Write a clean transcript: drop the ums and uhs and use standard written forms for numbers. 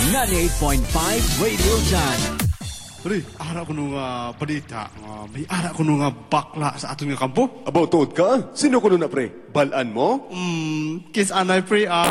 98.5 Radio Jan. Pre, ara ko nung balita. May ara ko nung bakla sa aton nga kampo. About tuod ka? Sino ko na pre? Balaan mo? Kiss anay pre,